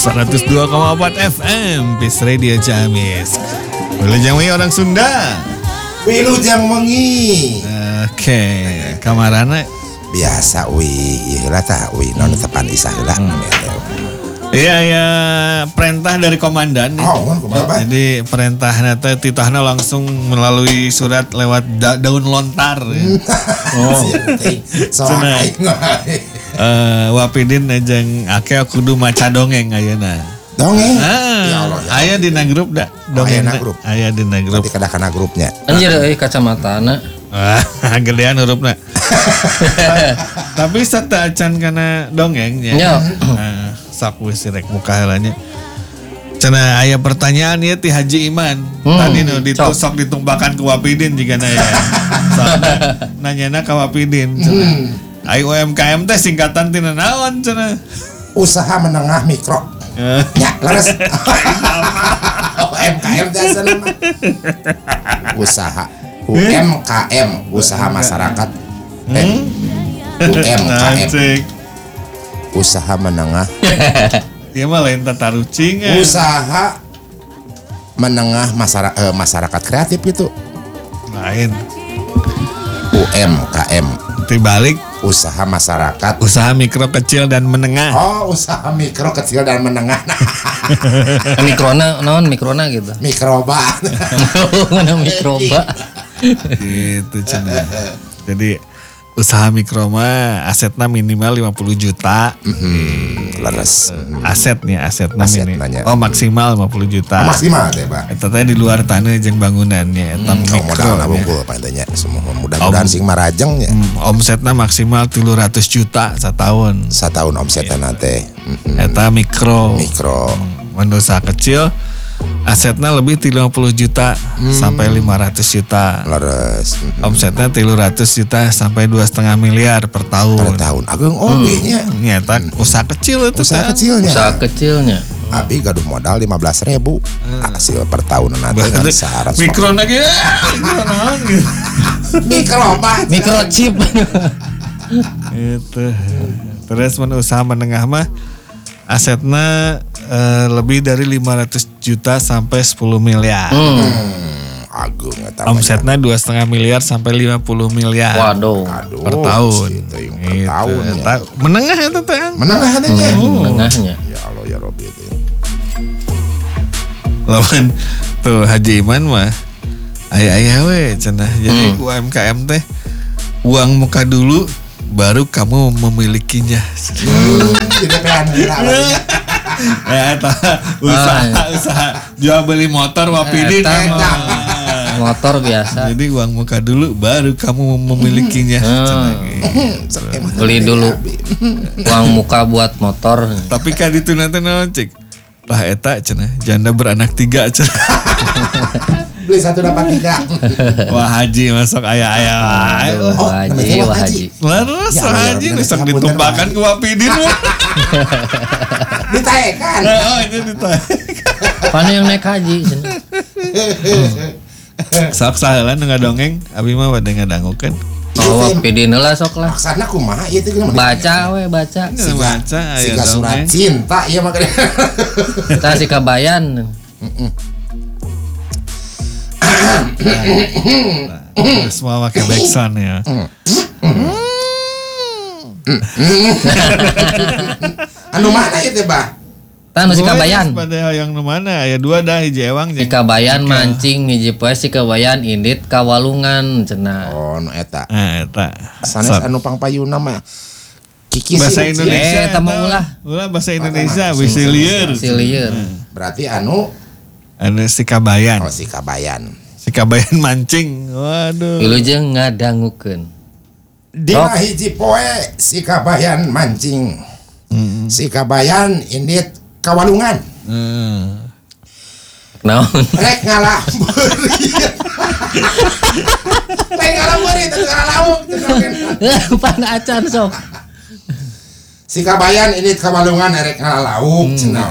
102,4 FM Peace Radio Ciamis. Wilujeng wengi orang Sunda. Wilujeng wengi. Oke, kamarana biasa ieu tah non tepan isah heula. Iya ya, perintah dari komandan. Jadi perintahnya titahna langsung melalui surat lewat daun lontar. Wapidin jeung ake kudu maca dongeng ayeuna. Dongeng? Ya Allah. Aya dina grup da dongeng. Aya dina grup. Berarti kada kana grupnya. Anjir kacamatana. Gedean hurufna. Tapi sata acan kana dongengnya. Nya. Sok wis rek muka heulanya. Cenah aya pertanyaan ieu ti Haji Iman. Tadi nu ditusok ditumbakan ke Wapidin jigana ya. Nanyana ka Wapidin cenah. Ai UMKM teh singkatan tina naon cenah? Usaha menengah mikro. Ya, leres. UMKM teh asana mah. Usaha UMKM, usaha masyarakat. UMKM. Usaha menengah. Ieu mah lain tatarucing. Usaha menengah masyarakat kreatif itu. Lain. UMKM. Dibalik usaha masyarakat. Usaha mikro kecil dan menengah. Oh, usaha mikro kecil dan menengah. Mikrona naon mikrona gitu. Mikroba. Mana mikroba. Gitu cenah. Jadi usaha mikro mah asetna minimal 50 juta. Leres. Asetnya minimal. Oh, maksimal 50 juta. Maksimal teh, Pak. Eta teh di luar tanah jeung bangunannya eta mikro. Modalna bungkul pantenya semua mudah-mudahan sing marajeng nya. Omsetna maksimal 300 juta setahun. Setahun omsetna teh. Eta mikro. Mun usaha kecil asetnya lebih 50 juta sampai 500 juta. Leres. Omsetnya 300 juta sampai 2,5 miliar per tahun. Per tahun. Agung nya. Nyata usaha kecil itu. Usaha kecilnya. Abi gaduh modal 15.000. Hasil per tahun nanti kan syarat. Mikro lagi. Microchip. Itu. Terus usaha menengah mah asetnya lebih dari 500 juta sampai 10 miliar. Agung eta. Omsetnya 2,5 miliar sampai 50 miliar. Waduh. Per tahun. Per tahun. Menengah itu teh. Menengahnya. Ya Allah ya Rabbi itu. Lawan tuh Haji Iman mah aya we cenah. Jadi UMKM teh uang muka dulu baru kamu memilikinya. Jadi pengen usaha jual beli motor Wapidin motor biasa. Jadi uang muka dulu baru kamu memilikinya. Beli dulu uang muka buat motor. Tapi kan itu nanti cek lah eta cenah janda beranak 3 cenah. Beli 1 dapat 3. Wah Haji masuk ayah. Haji. Laras Haji sok ditumpahkan ke Wapidin. Ditaekan. Oh itu ditaekan. Pana yang naik haji. Sok saheula nu ngadongeng abi mah bade ngadangukeun. Oh Wapidin lah sok lah. Maksudna kumaha ieu teh baca. Siga surat cinta ieu mah. Tah si kabayan. Semua pakai backsound ya. Anu mana ieu teh, Bah? Tah nu si kabayan. Pada yang nu mana? Aya 2 dah hiji ewang Si kabayan mancing hiji poe si kabayan indit ka walungan cenah. Oh, nu eta. Eta. Sanes anu pangpayuna mah kikis bahasa Indonesia eta mah ulah bahasa Indonesia wisi lieur. Berarti anu si kabayan. Oh, si kabayan. Si kabayan mancing. Waduh. Wilujeng ngadangukeun. Dina hiji poe si kabayan mancing. Si kabayan indit kawalungan. Naon? Rek ngalambeurit. Rek ngalambeurit teu ngalaung. Pana acan sok. Si kabayan indit kawalungan rek ngalaung cenah.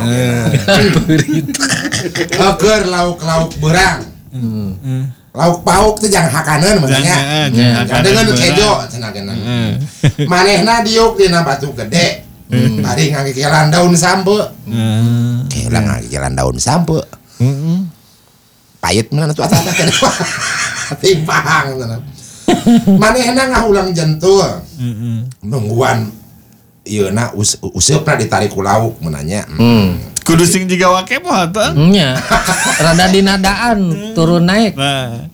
Keur lauk-lauk beurang. Lauk pauk teh jangan hakaneun maksudnya. Dengan kejo cenah keneh. Manehna diuk dina batu gede. Bari ngagegelan daun sampe. Kelang ngagegelan daun sampe. Pahit meunang atuh ata teh. Timpang cenah. Manehna ngahulang jentul. Nungguan ieuna useupna ditarik ku lauk menanya. Kudu sing jiga wake moal teh. Nya. Rada dinadaan turun naik. Nah.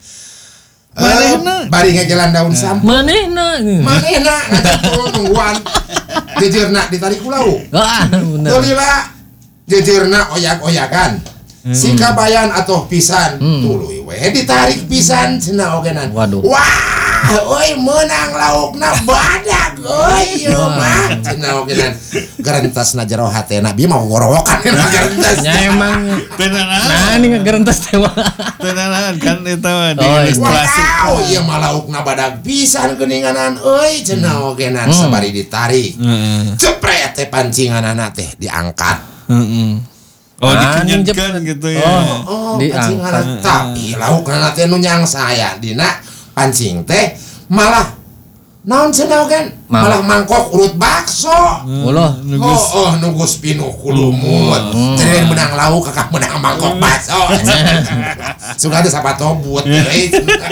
Bari ngagegelan daun sampe. Manehna ngajentul nungguan jejeurna ditarik ku lauk. Bener. Tulila jejeurna oyak-oyakan. Si kabayan atuh pisan tuluy we ditarik pisan cenah ogenan. Waduh. Wah, euy meunang laukna badag euy ieu mah cenah ogenan. Garentasna jero hatena bi mau ngorowokan garentas. Nya emang Tenanan. nah ini ngagerentas teh mah. Tenanan kan eta mah di Oh, iya. ilustrasi. Wow, ieu mah laukna badag pisan geuninganan euy cenah ogenan sabari ditarik. Cepret teh pancinganana teh diangkat. Oh, dikenyetkeun gitu ya. Oh, Diangkat. pancingan tapi laukna teh nu nyang saya dina pancing teh malah naon cenah kan malah mangkok urut bakso. Ulah. Nunggus pinuh ku lumut. Cenah menang lauk kakak menang mangkok bakso. Sudah ada sapato buat euy.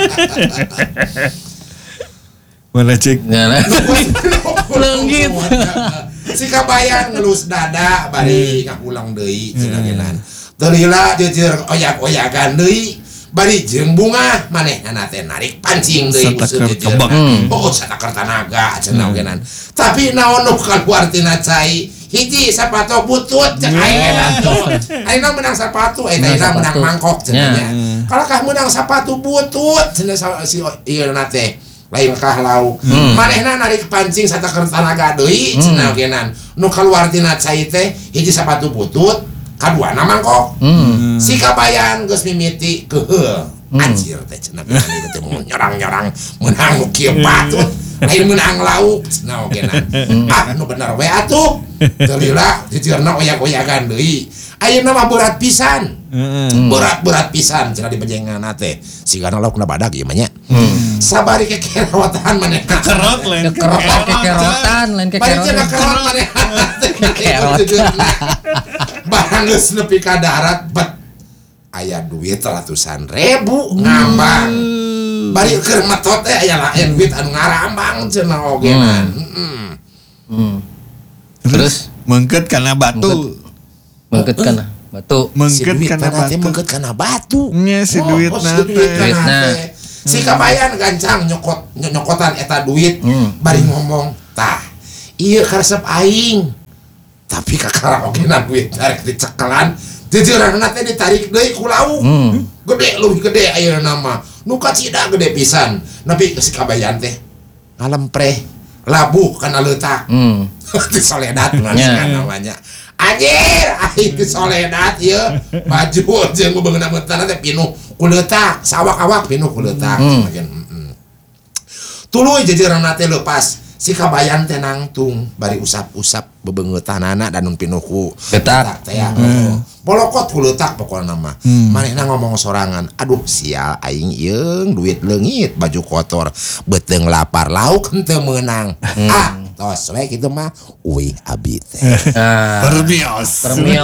Mana cek? Leunggit. Si kabayan ngelus dada bari ngapulang deui cenah genan. Teu lila jejer oyak-oyakan deui bari jeung bunga manehna teh narik pancing deui useup jejer. Satakar tanaga cenah genan. Tapi naon nu kaluar tina cai hiji sapato butut cek ayeuna tuh. Ayeuna menang sepatu eta menang mangkok cenah nya. Kalakah menang sepatu butut cenah si ieu teh. Lain kah lauk manehna narik pancing satakar tanaga deui cenah genan nu kaluar tina cai teh hiji sapatu butut kaduana mangkok si kabayan geus mimiti keuheul anjir teh cenah genan teh nyorang-nyorang meunang nu kieu patut lain meunang lauk cenah genan nu bener we atuh teu lila jejeurna oyak-oyakan deui ayeuna mah berat pisan berat pisan cenah dipenjenganna teh sigana laukna badag ieu mah nya sabari kekerotan maneh Kerot lain. Kekerotan lain bari cenah kerot maneh barang geus nepi ka darat bet aya duit ratusan ribu ngambang bari keur metot teh aya lain duit anu ngarambang cenah ogenan Terus Mengket kana batu. mengket kana batu. Mengket kana batu. mengket kana batu Nya si duitna teh. Si kabayan gancang nyokotan eta duit bari ngomong tah ieu karesep aing tapi kakaraogena duit tarik dicekelan jejeurna teh ditarik deui ku lauk gede leuwih gede ayeuna mah nu kacida gede pisan nepi si kabayan teh ngalempreh labuh kana leutak di soledad namanya anjir aing di soledad ieu baju jeung bebeungeuna meutana teh pinuh ku leutak sawak-awak pinuh ku leutak tuluy jejeurna teh leupas si kabayan teh nangtung bari usap-usap bebeungetanana dan nun pinuh ku Leutak teh polokot ku leutak pokona mah manehna ngomong sorangan aduh sial aing yeung duit leungit baju kotor beuteung lapar lauk henteu meunang tos we kitu mah uih abi teh Permios.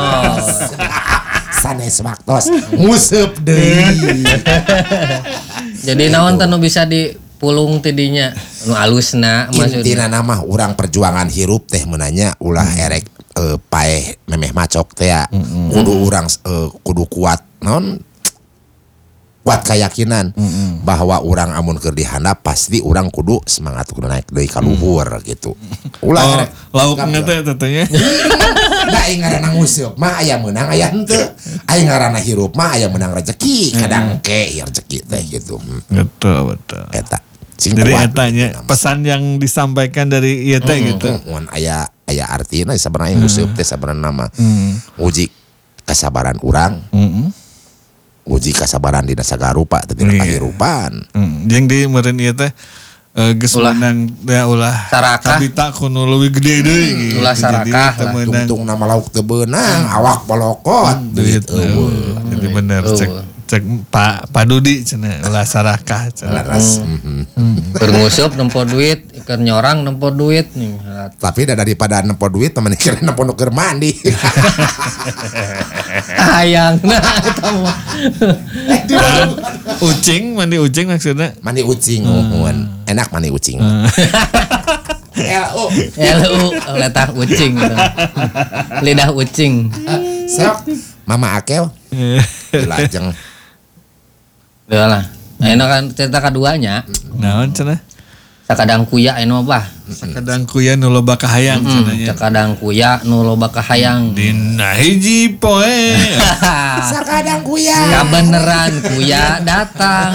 sanes waktos nguseup deui Jadi naon teh nu bisa dipulung tidinya nu alusna maksudna. intina nama urang perjuangan hirup teh menanya ulah erek paeh memeh macok teh ya kudu urang kudu kuat non kuat keyakinan bahwa urang amun keur dihandap pasti urang kudu semangat kudu naik deui ka luhur gitu ulah erek Lauknya teh tetenya. da aing ngaranna nguseup mah aya meunang aya henteu aing ngaranna hirup mah aya meunang rezeki kadang ke rezeki teh gitu Betul. eta sing Jadi kuat etanya pesan yang disampaikan dari ieu teh gitu. mun aya artina sabarna yang nguseup teh sabarna mah uji kesabaran urang uji kesabaran dina sagarupa teh dina kahirupan Yang di meureun ieu teh geus menang ya ulah Sarakah. kabita kuno leuwih gede deui gitu. Ulah sarakah Jadi teu lah. meunang tungtung nama lauk teu beunang awak polokot duit eueuh Jadi bener cek cek Pak Dudi cenah ulah sarakah cenah. Laras. Bernguseup nempo duit, keur nyorang nempo duit nih. Tapi daripada nempo duit temen kira nempo nu keur mandi. Hayangna eta mah. Ucing mandi ucing maksudnya. Mandi ucing enak mandi ucing. LU letah ucing gitu. Lidah ucing. Sok Mama Akel. Lajeng. Udah lah. Ayeuna kan cerita keduanya. Naon cenah? Sakadang kuya anu mah. Sakadang kuya nu loba kahayang cenah nya. Sakadang kuya nu loba kahayang. Dina hiji poe. Sakadang kuya. Kabeneran kuya datang.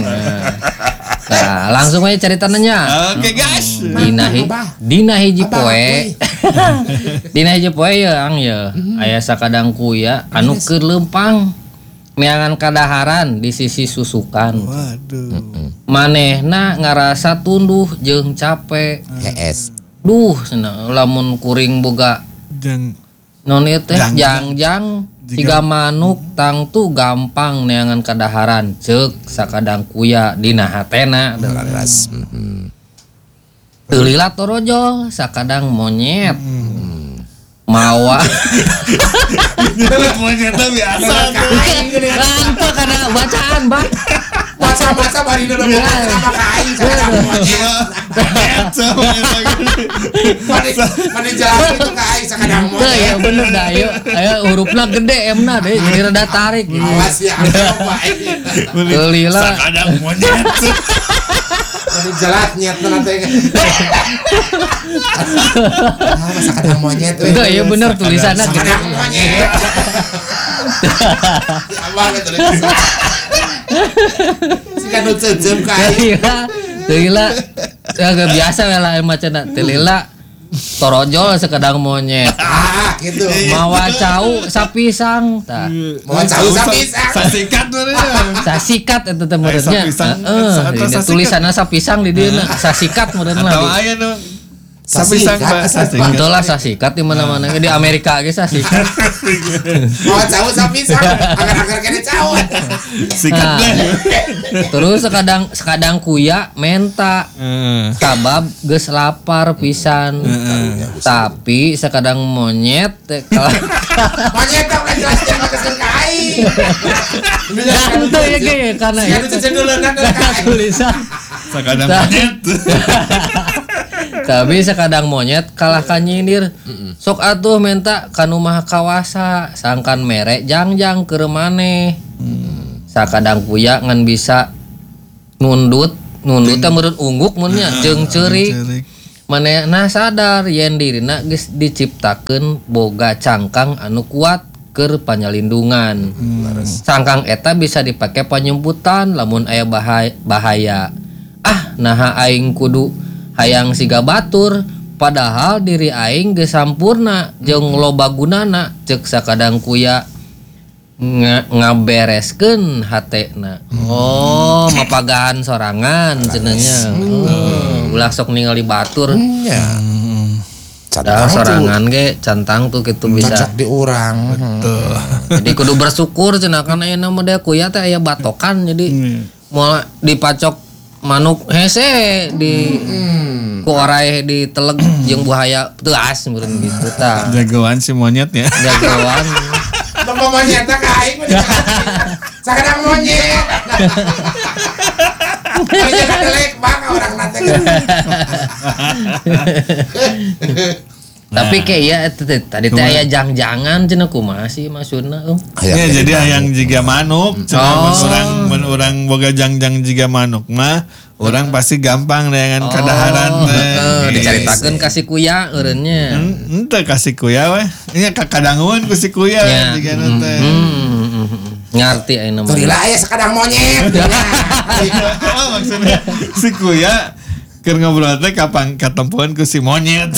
Nah, langsung aja cerita nanya. Oke guys. Dina hiji poe. Dina hiji poe ya ang ya. Aya sakadang kuya anu keur leumpang. Neangan kadaharan di sisi susukan. Waduh. Manehna ngarasa tunduh jeung capek. HS. Duh, cenah lamun kuring boga Jang non ieu teh jangjang siga manuk tangtu gampang neangan kadaharan ceuk sakadang kuya dina hatena. Laras. Teu lila torojol sakadang monyet. Mawa. monyet biasa. Lanto karena bacaan, Bang. Masa bari nu sama kain sakadang monyet. Mane jalan itu kain sakadang Teu monyet. ya bener dah ayo hurufna gede M-na deh jadi rada tarik. Awas ya baik. Teu lila. Sakadang monyet. Mane jelas nyetna teh. Sakadang monyet. Teu ya bener tulisanna gede. Sakadang monyet. Abang itu sika nu ceuceum kain. Teu lila. Agak biasa we lah macana teu lila. Torojol sakadang monyet. Gitu. Mawa cau sapisang tah. Mau cau sapisang. Sasikat mana? Sasikat eta teh meureunnya. sapisang. Heeh, tulisanna sapisang di dieu sasikat meureun Atau lah. aya nu sapisang bahasa Betul lah sasikat di mana-mana di Amerika ge sasikat. Mau cau sapisang. Agar-agar kene cau. sikat Nah, deh. terus sekadang kuya menta. Sabab geus lapar pisan. Tapi sekadang monyet teh Monyet tak jelaskan pakeun kain. Itu ya kayak karena Sika nu ceuceum deuleunna kain. tulisan. Sakadang monyet. Tapi sekadang monyet kalah ka nyindir. Sok atuh menta kanu maha kawasa sangkan mere jangjang keur maneh. Sakadang kuya ngan bisa nundut teh meureun ungguk mun nya jeung ceurik. Manehna sadar yen dirina geus diciptakeun boga cangkang anu kuat keur panyalindungan. Cangkang eta bisa dipake panyemputan lamun aya bahaya. Naha aing kudu hayang siga batur padahal diri aing geus sampurna jeung loba gunana ceuk sakadang kuya ngabereskeun hatena. Oh, mapagahan sorangan cenanya. Ulah sok ningali batur. Nya. Dah sorangan ge cantang tuh kitu bisa. Cocok di urang. Jadi kudu bersyukur cenah kana ayeuna mah da kuya teh aya batokan jadi moal dipacok manuk hese di ku oraeh di teleg jeung buaya teuas meureun gitu tah. Jagoan si monyet ya. Jagoan. Domba monyet tak aing mah. Sakadang monyet. Monyet delek bang orang nate. Nah. Tapi kayak ya tadi teh aya jang-jangan cenah kumaha sih maksudna Ya jadi hayang jiga manuk. Mun urang boga jangjang jiga manuk mah urang pasti gampang neangan kadaharan teh. dicaritakeun ka si kuya eureunnya. Henteu kasih kuya we. Nya kakadanguan ku si kuya jiga nu teh. Ngarti ayeuna mah. Turila aya sakadang monyet. Maksudnya si kuya keur ngobrol teh kapan katempuan ku si monyet.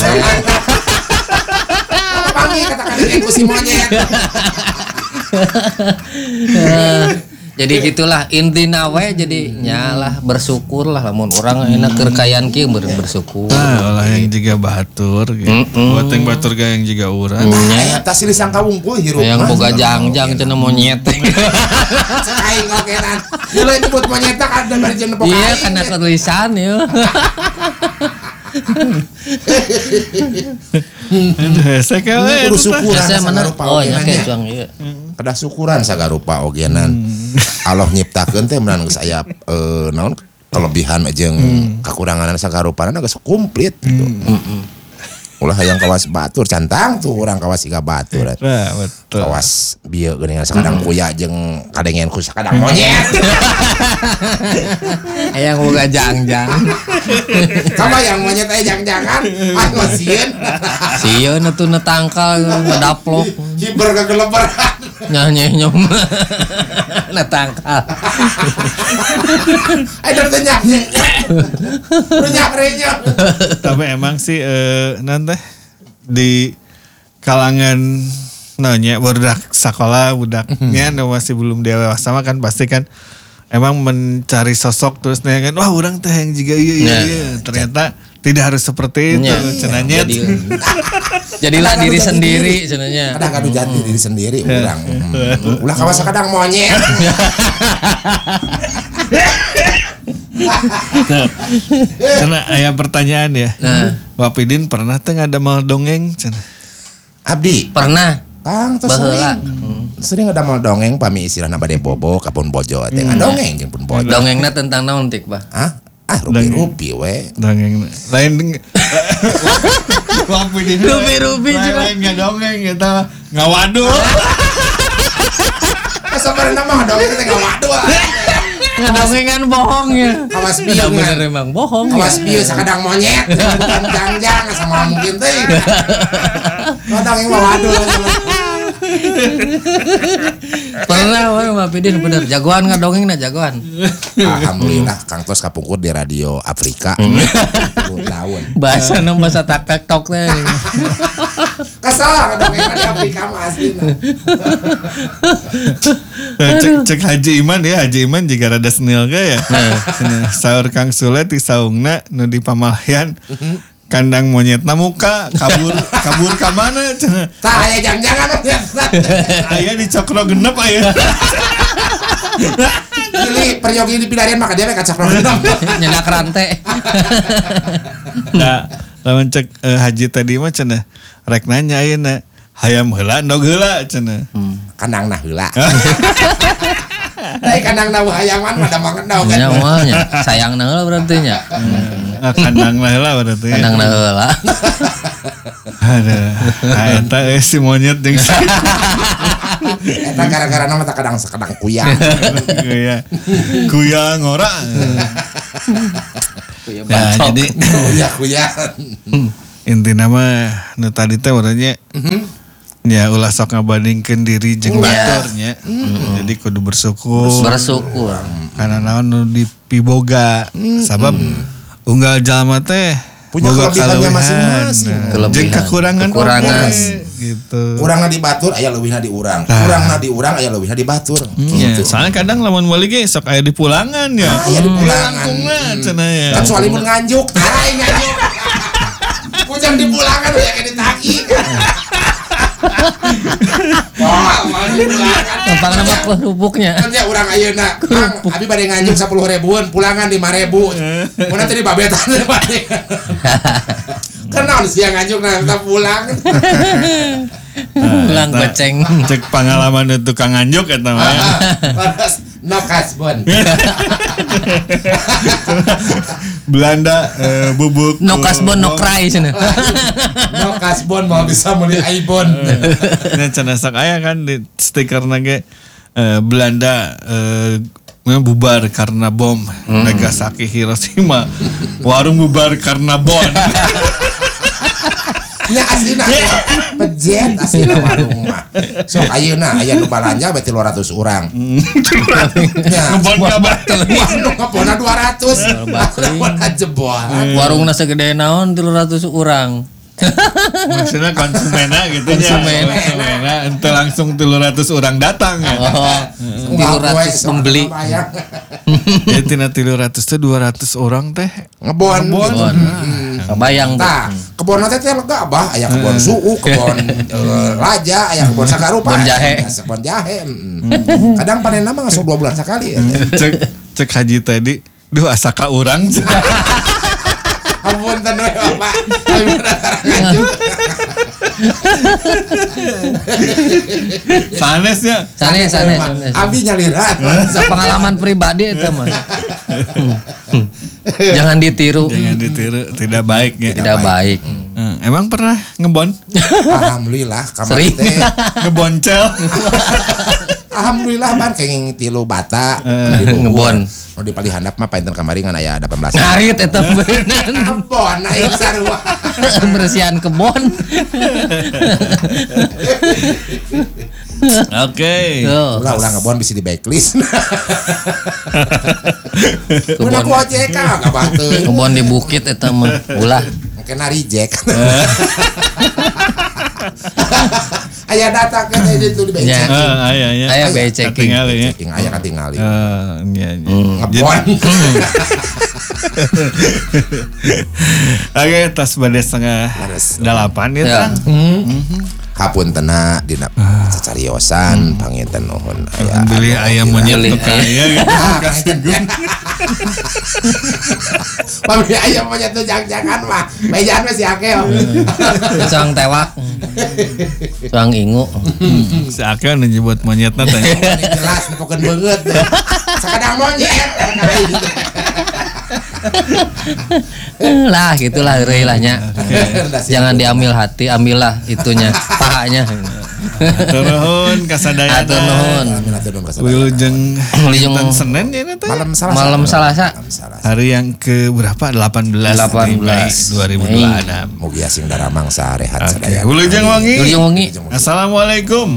Panggil katakan ku si monyet. Jadi gitulah intina we jadi nyalah bersyukur lah lamun urang enak keur kayaan kieu bersyukur. Nah, olah yang juga batur gitu. Buat yang batur gaya yang juga urang. Aya tas silih sangka wungkul hirup. Yang boga jangjang cenah monyet. Aing okenan. Dulu nyebut monyet ada bari jeung nepok. Iya kana tulisan ya. Saya kayak Kudu syukuran Saya mana? sagarupa Oh nya ogenan kayak nya. cuang ieu. Kedah syukuran sagarupa ogenan. Allah nyiptakeun teh meunang geus aya naon kelebihan jeung kakurangan sagarupanan geus komplit gitu. Ulah hayang kawas batur cantang tuh urang kawas siga batur. Nah, betul. Kawas bieu geuningan sakadang kuya jeung kadengen ku sakadang monyet. Hayang boga jangjang. Kabayang monyet aya jang-jangan anu sieun. Sieun atuh netangkal ngedaplok. Hiber kegeleberan. Nyah-nyom. Netangkal. Ada tanya. Renyak renyok. Tapi emang sih nanti di kalangan nanya budak sekolah budaknya masih belum dewasa mah kan pasti kan emang mencari sosok terus nanya kan wah orang teh yang juga iya ternyata tidak harus seperti itu cenanya Jadilah diri sendiri cenanya. Kadang kadu jati diri sendiri urang. Ulah kawas kadang monyet. Karena ayah pertanyaan ya. Wapidin pernah teh ngadamel dongeng cenah. Abdi Pernah Kang terus baheula. sering ngadamel dongeng pami istilahna bade bobo ka pun bojo teh ngadongeng jeung pun bojo. Dongengna tentang naon tik, Bah? Hah? Rupi-rupi we. Dongeng lain Wapidin Rupi-rupi juga. lain ngadongeng eta ngawadu. Sabarna mah dongeng teh ngawadu. Ngadongengan bohong ya. Kawas Bener bieu bener emang bohong. kawas bieu sakadang monyet bukan jangjang sama mungkin teh. Dongeng mah waduh. Pernah we Mapidin bener jagoan ngadongengna jagoan. Alhamdulillah Kang Tos kapungkur di radio Afrika. Tahun. Bahasa bahasa tak-tak-tok teh. Kasar dongeng di Afrika mah aslina. Cek Haji Iman ya Haji Iman juga rada senil ya saur Kang Sule ti saungna nu di pamalhian kandang monyetna muka kabur ka mana cenah Tah aya jang-jangan aya di cokro genep aya Pilih peryogi di pilarian maka dia kacak rogendong. Nyedak rantai. nah lamun cek Haji tadi mah cenah rek nanya ayeuna hayam heula endog heula cenah Kandangna heula. Tapi kandangna hayaman mah damang endog. Nya moalnya sayangna heula berarti nya. kandang heula berarti Kandangna heula. Aduh eta si monyet jeung si Eta gara-gara nama tak kadang sekadang kuyang. Kuya ngora. Nah, jadi Kuyang. intina mah nu tadi teh urangnya ya ulah sok ngabandingkeun diri jeung baturnya. Jadi kudu bersyukur. Bersyukur. Karena naon nu dipiboga. Sabab unggal jalma teh Punya boga kelebihannya kaluwihan. masing-masing. Jeung kekurangan oge, gitu. Kurangna di batur aya leuwihna di urang. Kurangna di urang aya leuwihna di batur. Ya, soalnya kadang lamun meuli ge sok aya di pulangan ya. Aya di pulangan. Langkungna cenah ya. Kan soal mun nganjuk, tai nganjuk. Pujang di pulangan aya ke ditagi. Wah, mah di pulangan. Gampang nama kerupuknya. Kan ya urang ayeuna, Kang, abi bade nganjuk 10.000-an, pulangan 5.000. Mun tadi babetan bade. Kan naon sia nganjuk na pulang. Pulang goceng. Cek pengalaman itu tukang nganjuk eta mah. Panas no kasbon. Belanda bubuk No kasbon no cry cenah. No kasbon mau bisa meuli aibon. Nya cenah sok aya kan di stikerna ge Belanda bubar karena bom Nagasaki Hiroshima. Warung bubar karena bom. Nya aslina pejet aslina warung mah. Sok ayeuna aya nu balanja berarti 200 urang. Nya Ngebon ka batur. warung kapona 200. Warung jebol. Warungna segede naon 300 urang. Maksudnya konsumennya gitu ya. Konsumennya ente langsung 300 orang datang ya. Oh, 300 pembeli. Ya tina 300 teh 200 orang teh Ngebon. Kebayang tuh. Nah, kebon nanti teh lega bah, aya kebon suuk, kebon raja, aya kebon sagarupa, Kebon jahe. kebon jahe. Kadang panen mah ngasuh 2 bulan sekali. Cek Haji tadi, duh asa ka urang. Ampun teh Bapak. Sanesnya. Sanes. Abi nyaliran. Pengalaman pribadi itu mah. Jangan ditiru. Jangan ditiru, tidak baik ya. Tidak baik. Emang pernah ngebon? Alhamdulillah kamari Sering. teh. Ngeboncel. Alhamdulillah ban kenging 3 bata Ngebon. Nu di palihandap mah painten kamari ngan aya 18. Ngarit eta beuneuh. Ampun aing sarua. Bersihan kebon. Oke. Ulah ngebon bisa di backlist. Mun aku Kebon. OJK kabah teu. Kebon di bukit eta mah. Ulah. Kena reject. Aya data kan itu di Ya. backlist. Aya bae checking. Tinggal ya. Checking aya katingali. Iya. Ngebon. Oke, tas bade setengah Laras. 8 ya. Ya. Tang. Hapuntenna dina cacariosan panginten nuhun aya. Beli ayam monyet Beli tuh kaya gitu. Pamili ayam monyet tuh jangan mah. Mejaan mah si Akel. Soang tewak. Soang ingu. Si Akel nyebut monyetna teh. Ini jelas nepokeun beungeut. Sakadang monyet. Lah gitulah heureuy lah nya. Jangan diambil hati, ambillah itunya, pahanya. Turun kasadaya. Atur nuhun. Wilujeng Wilujeng dinten Senin ya teh. Malam Salasa. Hari yang ke berapa? 18 Mei 2026. Mugi asing daramang sarehat Oke. sadaya. Wilujeng wangi. Wilujeng wengi. Assalamualaikum.